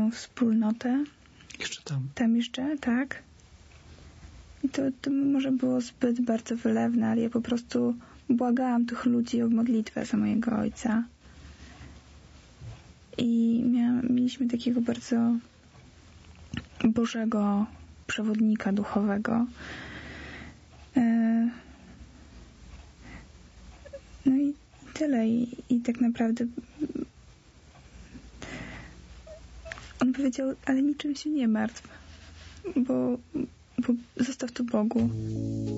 moją wspólnotę. Jeszcze tam. Tam jeszcze, tak. I to może było zbyt bardzo wylewne, ale ja po prostu błagałam tych ludzi o modlitwę za mojego ojca. I mieliśmy takiego bardzo Bożego przewodnika duchowego. No i tyle. I tak naprawdę on powiedział, ale niczym się nie martw, bo zostaw to Bogu.